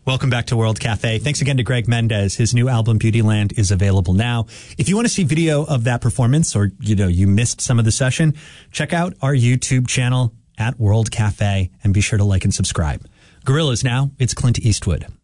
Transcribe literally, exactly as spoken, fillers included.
Welcome back to World Cafe. Thanks again to Greg Mendez. His new album, Beautyland, is available now. If you want to see video of that performance, or, you know, you missed some of the session, check out our YouTube channel at World Cafe and be sure to like and subscribe. Gorillaz now, it's Clint Eastwood.